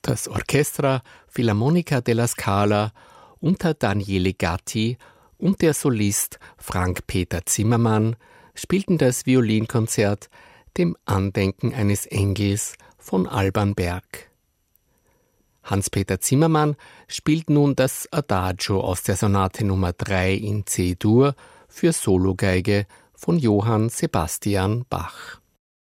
Das Orchestra Filarmonica della Scala unter Daniele Gatti und der Solist Frank-Peter Zimmermann spielten das Violinkonzert dem Andenken eines Engels von Alban Berg. Hans-Peter Zimmermann spielt nun das Adagio aus der Sonate Nummer 3 in C-Dur für Sologeige von Johann Sebastian Bach.